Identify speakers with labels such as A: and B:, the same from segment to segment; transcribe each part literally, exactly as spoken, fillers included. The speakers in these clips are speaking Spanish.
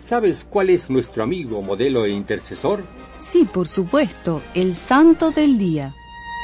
A: ¿Sabes cuál es nuestro amigo, modelo e intercesor?
B: Sí, por supuesto, el santo del día.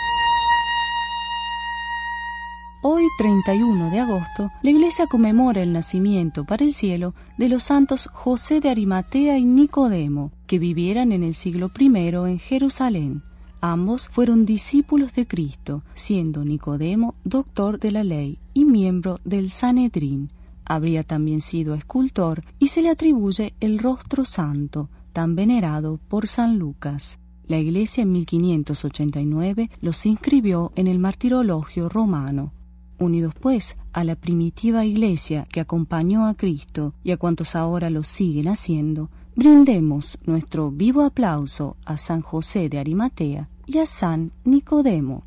B: Hoy, treinta y uno de agosto, la Iglesia conmemora el nacimiento para el cielo de los santos José de Arimatea y Nicodemo, que vivieran en el siglo primero en Jerusalén. Ambos fueron discípulos de Cristo, siendo Nicodemo doctor de la ley y miembro del Sanedrín. Habría también sido escultor y se le atribuye el rostro santo, tan venerado por San Lucas. La Iglesia en mil quinientos ochenta y nueve los inscribió en el martirologio romano. Unidos pues a la primitiva Iglesia que acompañó a Cristo y a cuantos ahora lo siguen haciendo, brindemos nuestro vivo aplauso a San José de Arimatea y a San Nicodemo.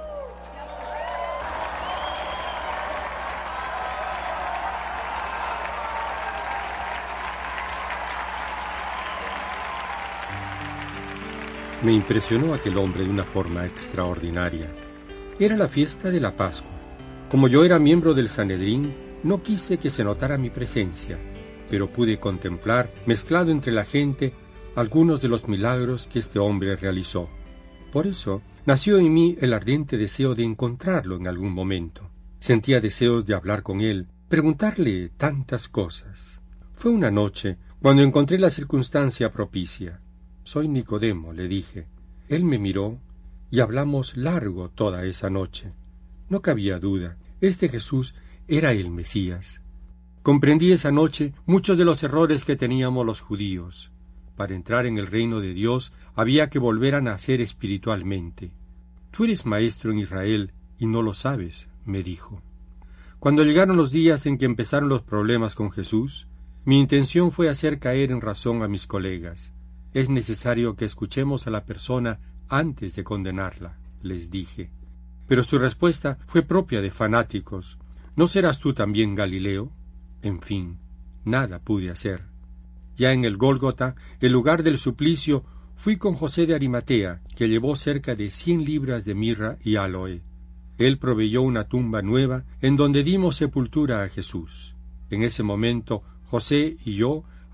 A: Me impresionó aquel hombre de una forma extraordinaria. Era la fiesta de la Pascua. Como yo era miembro del Sanedrín, no quise que se notara mi presencia, pero pude contemplar, mezclado entre la gente, algunos de los milagros que este hombre realizó. Por eso nació en mí el ardiente deseo de encontrarlo en algún momento. Sentía deseos de hablar con él, preguntarle tantas cosas. Fue una noche cuando encontré la circunstancia propicia. «Soy Nicodemo», le dije. Él me miró y hablamos largo toda esa noche. No cabía duda, este Jesús era el Mesías. Comprendí esa noche muchos de los errores que teníamos los judíos. Para entrar en el reino de Dios había que volver a nacer espiritualmente. «Tú eres maestro en Israel y no lo sabes», me dijo. Cuando llegaron los días en que empezaron los problemas con Jesús, mi intención fue hacer caer en razón a mis colegas. «Es necesario que escuchemos a la persona antes de condenarla», les dije. Pero su respuesta fue propia de fanáticos. «¿No serás tú también Galileo?». En fin, nada pude hacer. Ya en el Gólgota, el lugar del suplicio, fui con José de Arimatea, que llevó cerca de cien libras de mirra y áloe. Él proveyó una tumba nueva, en donde dimos sepultura a Jesús. En ese momento, José y yo